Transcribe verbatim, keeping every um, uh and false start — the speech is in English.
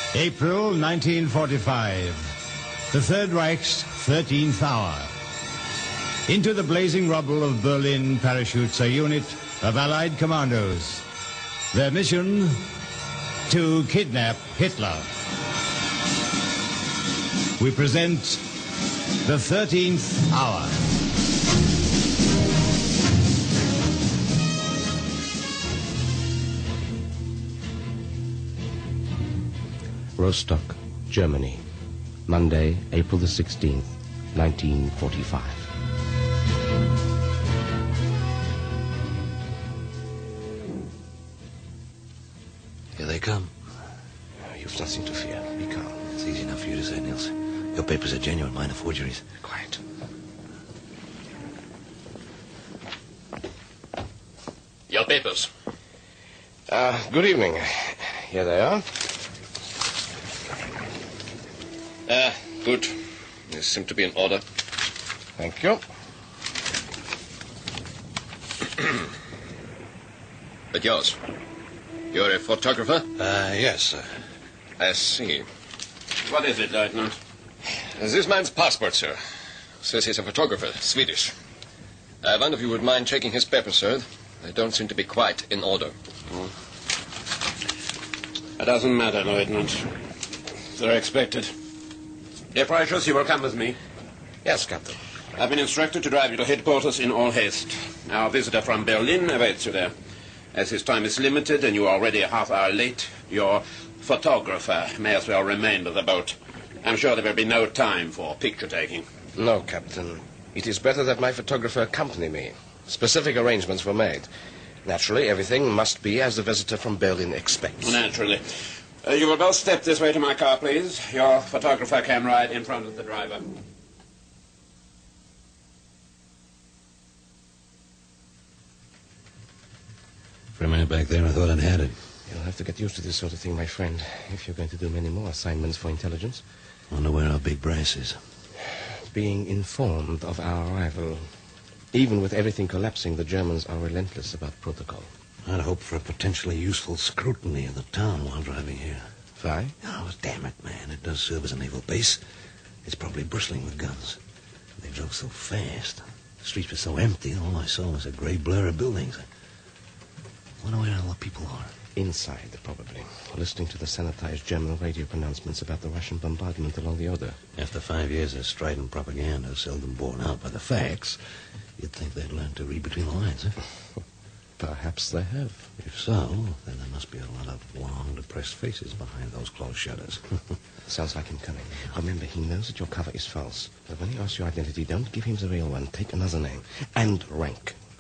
April nineteen forty-five. The Third Reich's thirteenth hour. Into the blazing rubble of Berlin parachutes a unit of Allied commandos. Their mission, to kidnap Hitler. We present the thirteenth hour. Rostock, Germany, Monday, April the sixteenth, nineteen forty-five. Here they come. You've nothing to fear. Be calm. It's easy enough for you to say, Niels. Your papers are genuine, mine are forgeries. Quiet. Your papers. Uh, good evening. Here they are. Ah, good. They seem to be in order. Thank you. But yours? You're a photographer? Uh, yes, sir. I see. What is it, Lieutenant? This man's passport, sir. Says he's a photographer, Swedish. I wonder if you would mind checking his papers, sir. They don't seem to be quite in order. Oh. It doesn't matter, Lieutenant. They're expected. Dear Precious, you will come with me. Yes, Captain. I've been instructed to drive you to headquarters in all haste. Our visitor from Berlin awaits you there. As his time is limited and you are already a half hour late, your photographer may as well remain with the boat. I'm sure there will be no time for picture-taking. No, Captain. It is better that my photographer accompany me. Specific arrangements were made. Naturally, everything must be as the visitor from Berlin expects. Naturally. Uh, you will both step this way to my car, please. Your photographer can ride in front of the driver. For a minute back there, I thought I'd had it. You'll have to get used to this sort of thing, my friend, if you're going to do many more assignments for intelligence. Wonder where our big brass is. Being informed of our arrival. Even with everything collapsing, the Germans are relentless about protocol. I'd hope for a potentially useful scrutiny of the town while driving here. Why? Oh, damn it, man. It does serve as a naval base. It's probably bristling with guns. They drove so fast. The streets were so empty, all I saw was a gray blur of buildings. I wonder where all the people are. Inside, probably. Listening to the sanitized German radio pronouncements about the Russian bombardment along the Oder. After five years of strident propaganda, seldom borne out by the facts, you'd think they'd learn to read between the lines, huh? Perhaps they have. If so, then there must be a lot of long, depressed faces behind those closed shutters. Sounds like him coming. Remember, he knows that your cover is false. But when he asks your identity, don't give him the real one. Take another name. And rank.